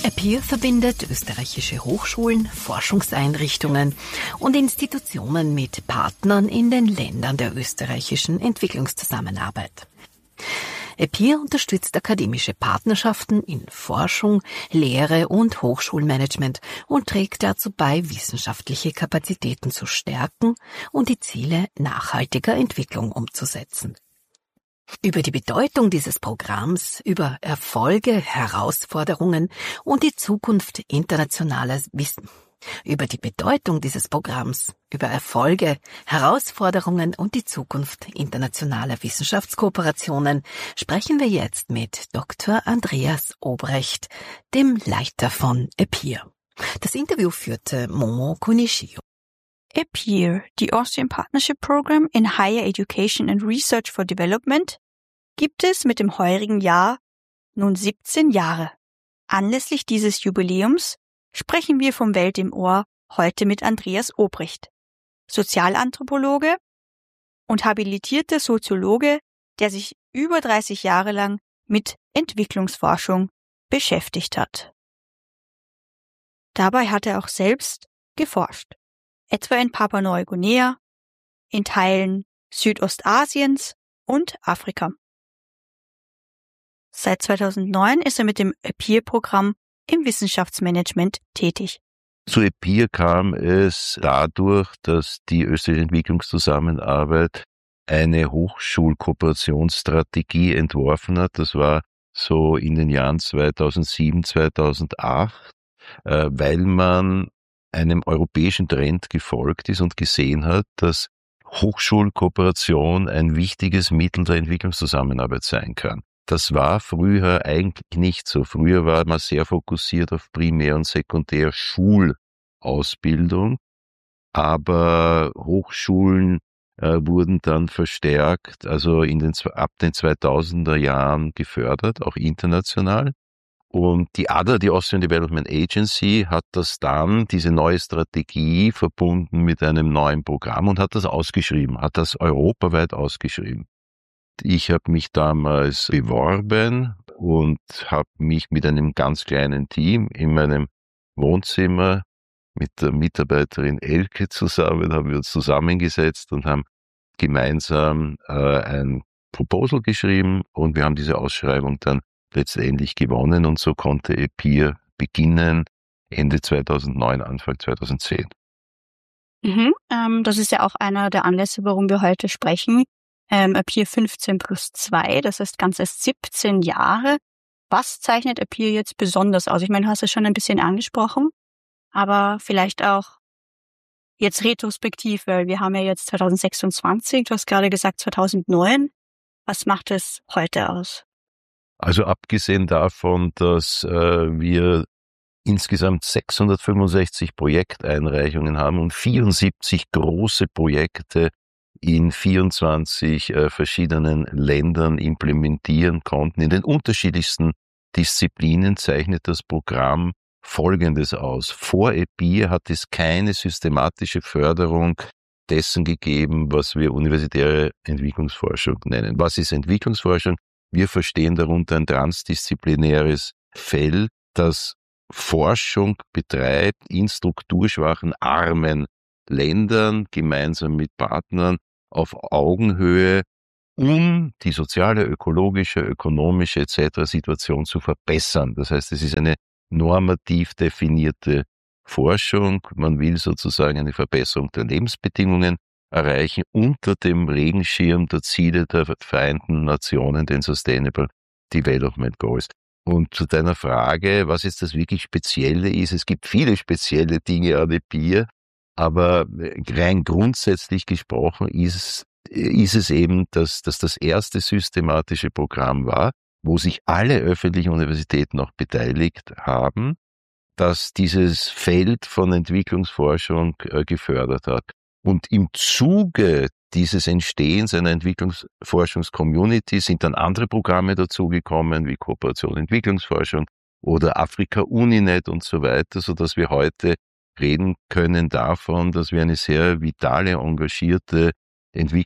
EPIR verbindet österreichische Hochschulen, Forschungseinrichtungen und Institutionen mit Partnern in den Ländern der österreichischen Entwicklungszusammenarbeit. EPIR unterstützt akademische Partnerschaften in Forschung, Lehre und Hochschulmanagement und trägt dazu bei, wissenschaftliche Kapazitäten zu stärken und die Ziele nachhaltiger Entwicklung umzusetzen. Über die Bedeutung dieses Programms, über Erfolge, Herausforderungen und die Zukunft internationaler Über die Bedeutung dieses Programms, über Erfolge, Herausforderungen und die Zukunft internationaler Wissenschaftskooperationen sprechen wir jetzt mit Dr. Andreas Obrecht, dem Leiter von EPIR. Das Interview führte Momo Kunishio. EPIR, the Austrian Partnership Program in Higher Education and Research for Development, gibt es mit dem heurigen Jahr nun 17 Jahre. Anlässlich dieses Jubiläums sprechen wir vom Welt im Ohr heute mit Andreas Obrecht, Sozialanthropologe und habilitierter Soziologe, der sich über 30 Jahre lang mit Entwicklungsforschung beschäftigt hat. Dabei hat er auch selbst geforscht, etwa in Papua-Neuguinea, in Teilen Südostasiens und Afrika. Seit 2009 ist er mit dem EPIR-Programm im Wissenschaftsmanagement tätig. Zu EPIR kam es dadurch, dass die österreichische Entwicklungszusammenarbeit eine Hochschulkooperationsstrategie entworfen hat. Das war so in den Jahren 2007, 2008, weil man einem europäischen Trend gefolgt ist und gesehen hat, dass Hochschulkooperation ein wichtiges Mittel der Entwicklungszusammenarbeit sein kann. Das war früher eigentlich nicht so. Früher war man sehr fokussiert auf Primär- und Sekundärschulausbildung, aber Hochschulen wurden dann verstärkt, also ab den 2000er Jahren gefördert, auch international. Und die ADA, die Austrian Development Agency, hat diese neue Strategie verbunden mit einem neuen Programm und hat das ausgeschrieben, hat das europaweit ausgeschrieben. Ich habe mich damals beworben und habe mich mit einem ganz kleinen Team in meinem Wohnzimmer mit der Mitarbeiterin Elke haben wir uns zusammengesetzt und haben gemeinsam ein Proposal geschrieben und wir haben diese Ausschreibung dann letztendlich gewonnen und so konnte EPIR beginnen Ende 2009, Anfang 2010. Das ist ja auch einer der Anlässe, warum wir heute sprechen. EPIR 15+2, das heißt ganze 17 Jahre. Was zeichnet EPIR jetzt besonders aus? Ich meine, du hast es schon ein bisschen angesprochen, aber vielleicht auch jetzt retrospektiv, weil wir haben ja jetzt 2026, du hast gerade gesagt 2009. Was macht es heute aus? Also abgesehen davon, dass wir insgesamt 665 Projekteinreichungen haben und 74 große Projekte in 24 verschiedenen Ländern implementieren konnten. In den unterschiedlichsten Disziplinen zeichnet das Programm Folgendes aus. Vor EPIR hat es keine systematische Förderung dessen gegeben, was wir universitäre Entwicklungsforschung nennen. Was ist Entwicklungsforschung? Wir verstehen darunter ein transdisziplinäres Feld, das Forschung betreibt in strukturschwachen, armen Ländern gemeinsam mit Partnern auf Augenhöhe, um die soziale, ökologische, ökonomische etc. Situation zu verbessern. Das heißt, es ist eine normativ definierte Forschung. Man will sozusagen eine Verbesserung der Lebensbedingungen erreichen unter dem Regenschirm der Ziele der Vereinten Nationen, den Sustainable Development Goals. Und zu deiner Frage, was jetzt das wirklich Spezielle ist, es gibt viele spezielle Dinge an EPIR, aber rein grundsätzlich gesprochen ist es eben, dass das erste systematische Programm war, wo sich alle öffentlichen Universitäten auch beteiligt haben, dass dieses Feld von Entwicklungsforschung gefördert hat. Und im Zuge dieses Entstehens einer Entwicklungsforschungscommunity sind dann andere Programme dazugekommen, wie Kooperation Entwicklungsforschung oder Afrika Uninet und so weiter, sodass wir heute reden können davon, dass wir eine sehr vitale, engagierte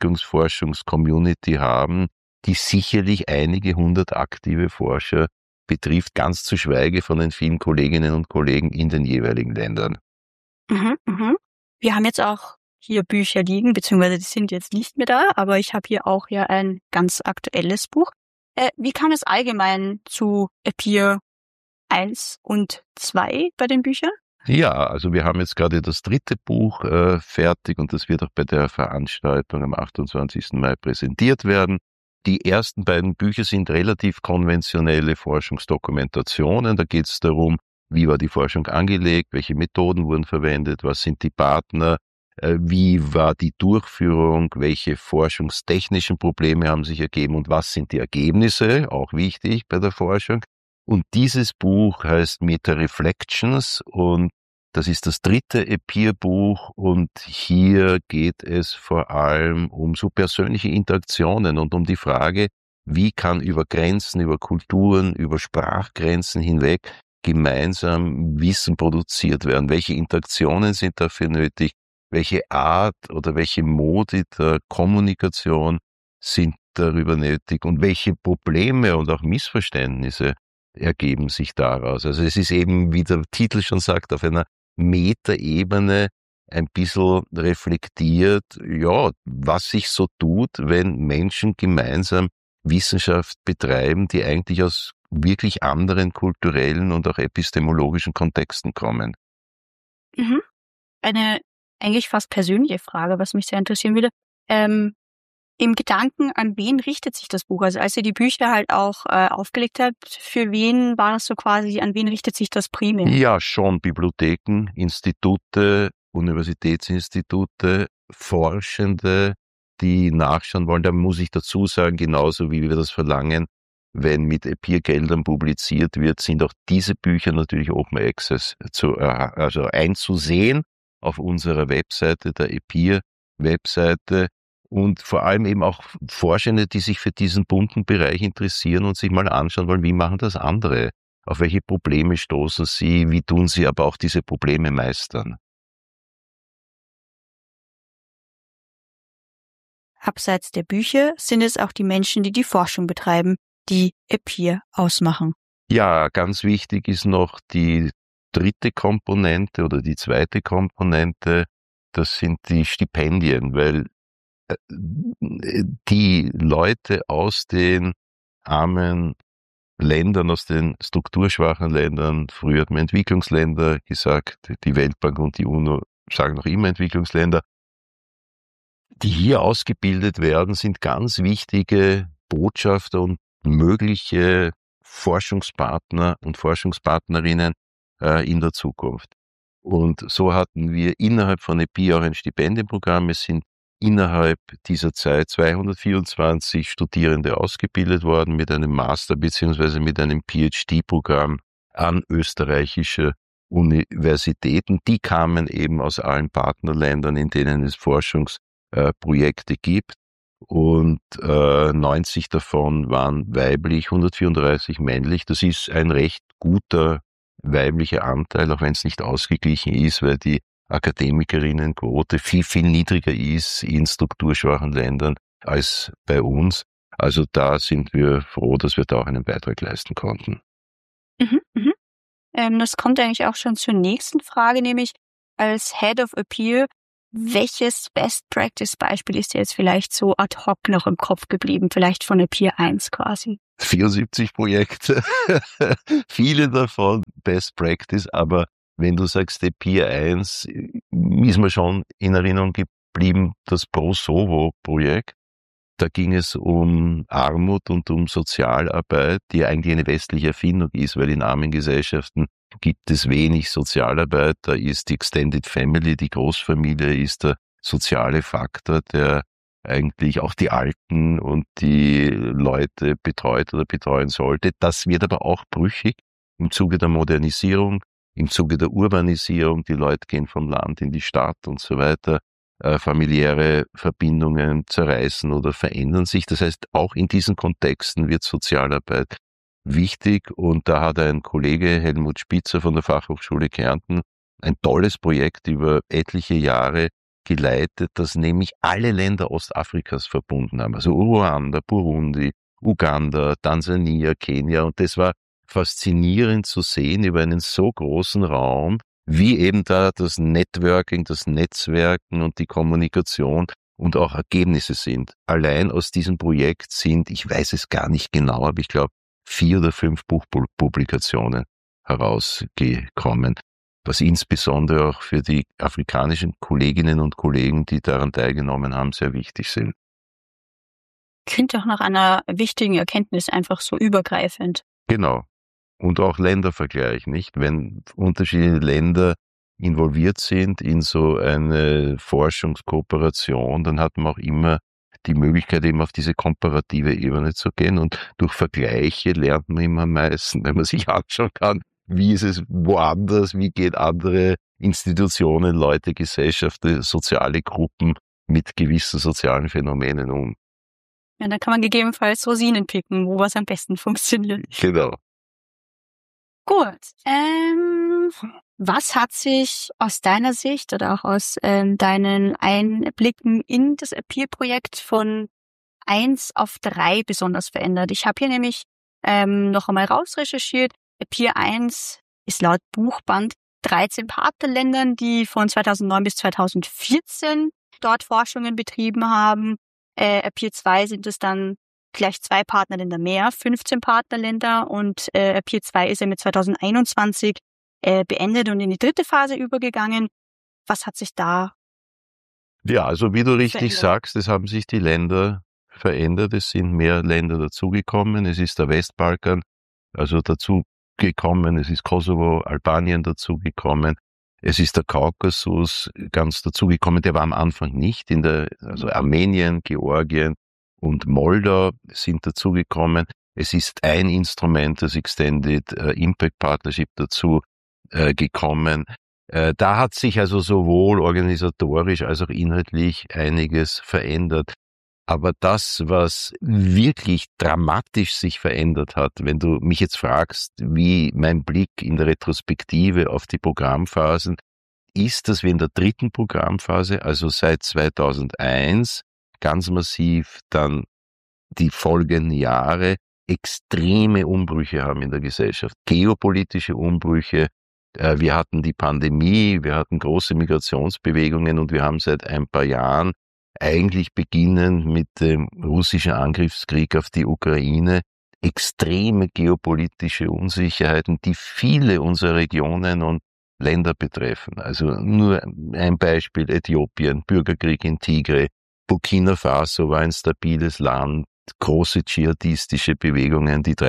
Entwicklungsforschungscommunity haben, die sicherlich einige hundert aktive Forscher betrifft, ganz zu schweige von den vielen Kolleginnen und Kollegen in den jeweiligen Ländern. Wir haben jetzt auch hier Bücher liegen, beziehungsweise die sind jetzt nicht mehr da, aber ich habe hier auch ein ganz aktuelles Buch. Wie kam es allgemein zu Appear 1 und 2 bei den Büchern? Ja, also wir haben jetzt gerade das 3. Buch fertig und das wird auch bei der Veranstaltung am 28. Mai präsentiert werden. Die ersten beiden Bücher sind relativ konventionelle Forschungsdokumentationen. Da geht es darum, wie war die Forschung angelegt, welche Methoden wurden verwendet, was sind die Partner, wie war die Durchführung, welche forschungstechnischen Probleme haben sich ergeben und was sind die Ergebnisse, auch wichtig bei der Forschung. Und dieses Buch heißt Meta-Reflections und das ist das 3. Appear-Buch und hier geht es vor allem um so persönliche Interaktionen und um die Frage, wie kann über Grenzen, über Kulturen, über Sprachgrenzen hinweg gemeinsam Wissen produziert werden? Welche Interaktionen sind dafür nötig? Welche Art oder welche Modi der Kommunikation sind darüber nötig? Und welche Probleme und auch Missverständnisse ergeben sich daraus? Also es ist eben, wie der Titel schon sagt, auf einer Metaebene ein bisschen reflektiert, ja, was sich so tut, wenn Menschen gemeinsam Wissenschaft betreiben, die eigentlich aus wirklich anderen kulturellen und auch epistemologischen Kontexten kommen. Eine eigentlich fast persönliche Frage, was mich sehr interessieren würde. Im Gedanken, an wen richtet sich das Buch? Also als ihr die Bücher halt auch aufgelegt habt, für wen war das so quasi, an wen richtet sich das primär? Ja, schon Bibliotheken, Institute, Universitätsinstitute, Forschende, die nachschauen wollen. Da muss ich dazu sagen, genauso wie wir das verlangen, wenn mit Appear-Geldern publiziert wird, sind auch diese Bücher natürlich Open Access also einzusehen auf unserer Webseite, der Appear-Webseite. Und vor allem eben auch Forschende, die sich für diesen bunten Bereich interessieren und sich mal anschauen wollen, wie machen das andere? Auf welche Probleme stoßen sie? Wie tun sie aber auch diese Probleme meistern? Abseits der Bücher sind es auch die Menschen, die die Forschung betreiben, die Appear ausmachen. Ja, ganz wichtig ist noch die 3. Komponente oder die 2. Komponente. Das sind die Stipendien, weil die Leute aus den armen Ländern, aus den strukturschwachen Ländern, früher hat man Entwicklungsländer gesagt, die Weltbank und die UNO sagen noch immer Entwicklungsländer, die hier ausgebildet werden, sind ganz wichtige Botschafter und mögliche Forschungspartner und Forschungspartnerinnen in der Zukunft. Und so hatten wir innerhalb von Appear auch ein Stipendienprogramm. Es sind innerhalb dieser Zeit 224 Studierende ausgebildet worden mit einem Master- bzw. mit einem PhD-Programm an österreichische Universitäten. Die kamen eben aus allen Partnerländern, in denen es Forschungsprojekte gibt. Und 90 davon waren weiblich, 134 männlich. Das ist ein recht guter weiblicher Anteil, auch wenn es nicht ausgeglichen ist, weil die Akademikerinnenquote viel, viel niedriger ist in strukturschwachen Ländern als bei uns. Also da sind wir froh, dass wir da auch einen Beitrag leisten konnten. Das kommt eigentlich auch schon zur nächsten Frage, nämlich als Head of Appear, welches Best-Practice-Beispiel ist dir jetzt vielleicht so ad hoc noch im Kopf geblieben, vielleicht von Appear 1 quasi? 74 Projekte, viele davon Best Practice, aber wenn du sagst Appear 1, ist mir schon in Erinnerung geblieben das ProSovo-Projekt. Da ging es um Armut und um Sozialarbeit, die eigentlich eine westliche Erfindung ist, weil in armen Gesellschaften gibt es wenig Sozialarbeit. Da ist die Extended Family, die Großfamilie, ist der soziale Faktor, der eigentlich auch die Alten und die Leute betreut oder betreuen sollte. Das wird aber auch brüchig im Zuge der Modernisierung, im Zuge der Urbanisierung. Die Leute gehen vom Land in die Stadt und so weiter. Familiäre Verbindungen zerreißen oder verändern sich. Das heißt, auch in diesen Kontexten wird Sozialarbeit wichtig. Und da hat ein Kollege, Helmut Spitzer von der Fachhochschule Kärnten, ein tolles Projekt über etliche Jahre geleitet, das nämlich alle Länder Ostafrikas verbunden haben. Also Ruanda, Burundi, Uganda, Tansania, Kenia. Und das war faszinierend zu sehen über einen so großen Raum, wie eben da das Networking, das Netzwerken und die Kommunikation und auch Ergebnisse sind. Allein aus diesem Projekt sind, ich weiß es gar nicht genau, aber ich glaube 4 oder 5 Buchpublikationen herausgekommen, was insbesondere auch für die afrikanischen Kolleginnen und Kollegen, die daran teilgenommen haben, sehr wichtig sind. Klingt auch nach einer wichtigen Erkenntnis, einfach so übergreifend. Genau. Und auch Ländervergleich, nicht? Wenn unterschiedliche Länder involviert sind in so eine Forschungskooperation, dann hat man auch immer die Möglichkeit, eben auf diese komparative Ebene zu gehen. Und durch Vergleiche lernt man immer am meisten, wenn man sich anschauen kann, wie ist es woanders, wie gehen andere Institutionen, Leute, Gesellschaften, soziale Gruppen mit gewissen sozialen Phänomenen um. Ja, da kann man gegebenenfalls Rosinen picken, wo was am besten funktioniert. Genau. Gut. Was hat sich aus deiner Sicht oder auch aus deinen Einblicken in das Appear-Projekt von 1 auf 3 besonders verändert? Ich habe hier nämlich noch einmal rausrecherchiert. Appear 1 ist laut Buchband 13 Partnerländern, die von 2009 bis 2014 dort Forschungen betrieben haben. Appear 2 sind es dann gleich 2 Partnerländer mehr, 15 Partnerländer, und Appear 2 ist ja mit 2021 beendet und in die 3. Phase übergegangen. Was hat sich da Ja, also wie du richtig verändert? sagst, es haben sich die Länder verändert, es sind mehr Länder dazugekommen, es ist der Westbalkan also dazugekommen, es ist Kosovo, Albanien dazugekommen, es ist der Kaukasus ganz dazugekommen, der war am Anfang nicht, also Armenien, Georgien und Moldau sind dazugekommen. Es ist ein Instrument, das Extended Impact Partnership dazu gekommen. Da hat sich also sowohl organisatorisch als auch inhaltlich einiges verändert. Aber das, was wirklich dramatisch sich verändert hat, wenn du mich jetzt fragst, wie mein Blick in der Retrospektive auf die Programmphasen ist, dass wir in der 3. Programmphase, also seit 2001, ganz massiv dann die folgenden Jahre extreme Umbrüche haben in der Gesellschaft, geopolitische Umbrüche. Wir hatten die Pandemie, wir hatten große Migrationsbewegungen und wir haben seit ein paar Jahren, eigentlich beginnend mit dem russischen Angriffskrieg auf die Ukraine, extreme geopolitische Unsicherheiten, die viele unserer Regionen und Länder betreffen. Also nur ein Beispiel: Äthiopien, Bürgerkrieg in Tigray, Burkina Faso war ein stabiles Land, große dschihadistische Bewegungen, die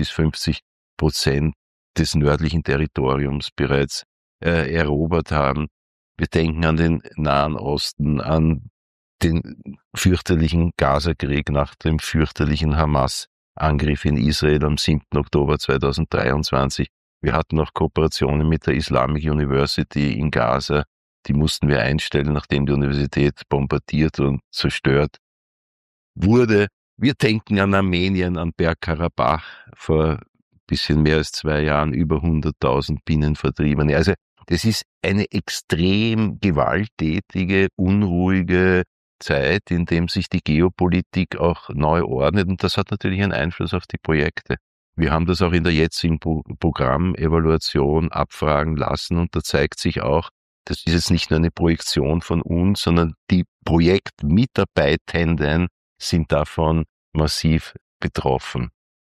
30-50% des nördlichen Territoriums bereits erobert haben. Wir denken an den Nahen Osten, an den fürchterlichen Gaza-Krieg nach dem fürchterlichen Hamas-Angriff in Israel am 7. Oktober 2023. Wir hatten auch Kooperationen mit der Islamic University in Gaza. Die mussten wir einstellen, nachdem die Universität bombardiert und zerstört wurde. Wir denken an Armenien, an Bergkarabach, vor bisschen mehr als 2 Jahren über 100.000 Binnenvertriebene. Also das ist eine extrem gewalttätige, unruhige Zeit, in dem sich die Geopolitik auch neu ordnet, und das hat natürlich einen Einfluss auf die Projekte. Wir haben das auch in der jetzigen Programmevaluation abfragen lassen, und da zeigt sich auch, das ist jetzt nicht nur eine Projektion von uns, sondern die Projektmitarbeitenden sind davon massiv betroffen.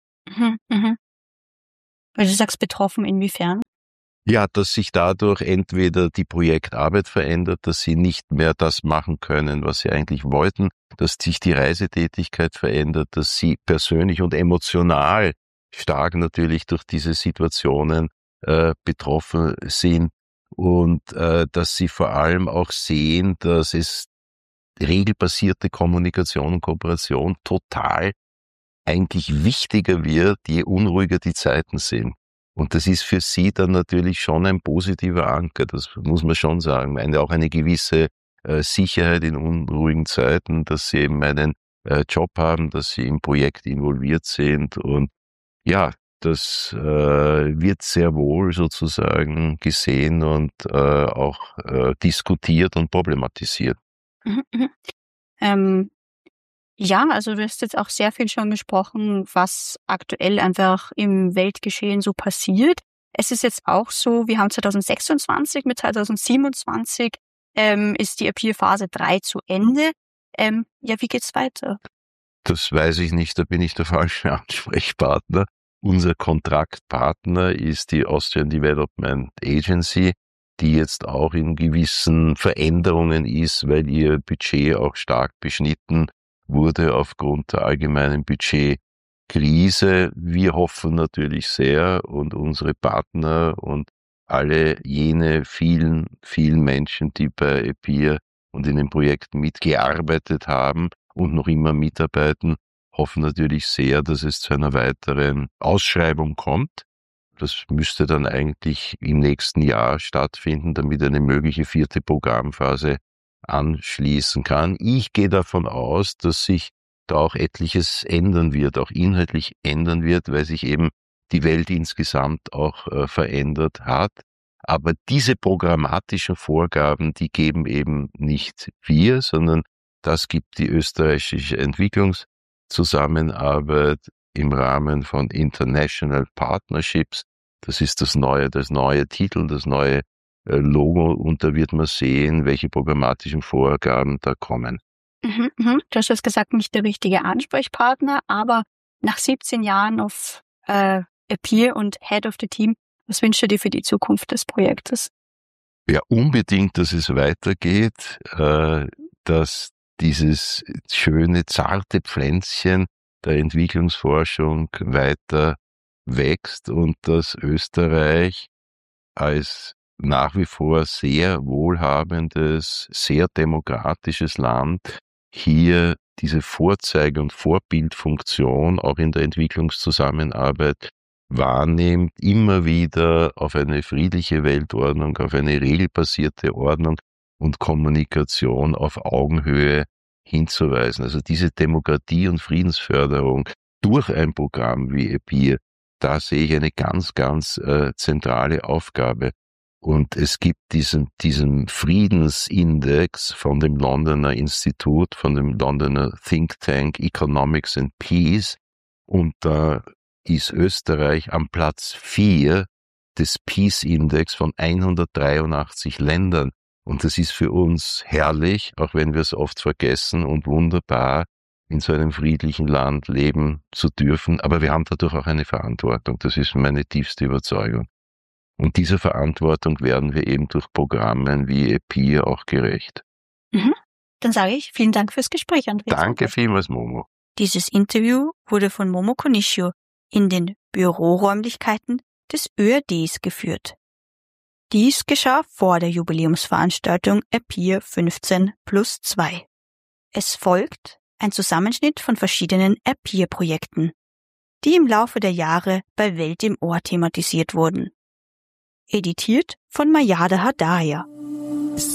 Also du sagst betroffen, inwiefern? Ja, dass sich dadurch entweder die Projektarbeit verändert, dass sie nicht mehr das machen können, was sie eigentlich wollten, dass sich die Reisetätigkeit verändert, dass sie persönlich und emotional stark natürlich durch diese Situationen betroffen sind, und dass sie vor allem auch sehen, dass es regelbasierte Kommunikation und Kooperation total eigentlich wichtiger wird, je unruhiger die Zeiten sind. Und das ist für sie dann natürlich schon ein positiver Anker, das muss man schon sagen. Auch eine gewisse Sicherheit in unruhigen Zeiten, dass sie eben einen Job haben, dass sie im Projekt involviert sind, und ja, das wird sehr wohl sozusagen gesehen und auch diskutiert und problematisiert. Mhm, mhm. Ja, also du hast jetzt auch sehr viel schon gesprochen, was aktuell einfach im Weltgeschehen so passiert. Es ist jetzt auch so, wir haben 2026, mit 2027 ist die Appeal-Phase 3 zu Ende. Wie geht's weiter? Das weiß ich nicht, da bin ich der falsche Ansprechpartner. Unser Kontraktpartner ist die Austrian Development Agency, die jetzt auch in gewissen Veränderungen ist, weil ihr Budget auch stark beschnitten wurde aufgrund der allgemeinen Budgetkrise. Wir hoffen natürlich sehr und unsere Partner und alle jene vielen Menschen, die bei EPIR und in den Projekten mitgearbeitet haben und noch immer mitarbeiten, hoffen natürlich sehr, dass es zu einer weiteren Ausschreibung kommt. Das müsste dann eigentlich im nächsten Jahr stattfinden, damit eine mögliche 4. Programmphase anschließen kann. Ich gehe davon aus, dass sich da auch etliches ändern wird, auch inhaltlich ändern wird, weil sich eben die Welt insgesamt auch verändert hat. Aber diese programmatischen Vorgaben, die geben eben nicht wir, sondern das gibt die österreichische Entwicklungszusammenarbeit im Rahmen von International Partnerships. Das ist das neue Titel, das neue Logo, und da wird man sehen, welche programmatischen Vorgaben da kommen. Du hast jetzt gesagt, nicht der richtige Ansprechpartner, aber nach 17 Jahren auf Appear und Head of the Team, was wünschst du dir für die Zukunft des Projektes? Ja, unbedingt, dass es weitergeht, dass dieses schöne, zarte Pflänzchen der Entwicklungsforschung weiter wächst und dass Österreich als nach wie vor sehr wohlhabendes, sehr demokratisches Land hier diese Vorzeige- und Vorbildfunktion auch in der Entwicklungszusammenarbeit wahrnimmt, immer wieder auf eine friedliche Weltordnung, auf eine regelbasierte Ordnung und Kommunikation auf Augenhöhe hinzuweisen. Also diese Demokratie- und Friedensförderung durch ein Programm wie EPIR, da sehe ich eine ganz zentrale Aufgabe. Und es gibt diesen Friedensindex von dem Londoner Institut, von dem Londoner Think Tank Economics and Peace, und da ist Österreich am Platz 4 des Peace-Index von 183 Ländern. Und das ist für uns herrlich, auch wenn wir es oft vergessen, und wunderbar, in so einem friedlichen Land leben zu dürfen. Aber wir haben dadurch auch eine Verantwortung. Das ist meine tiefste Überzeugung. Und dieser Verantwortung werden wir eben durch Programme wie EPIR auch gerecht. Dann sage ich vielen Dank fürs Gespräch, Andreas. Danke vielmals, Momo. Dieses Interview wurde von Momo Konishi in den Büroräumlichkeiten des ÖADs geführt. Dies geschah vor der Jubiläumsveranstaltung EPIR 15+2. Es folgt ein Zusammenschnitt von verschiedenen EPIR-Projekten, die im Laufe der Jahre bei Welt im Ohr thematisiert wurden. Editiert von Mayada Hadaya.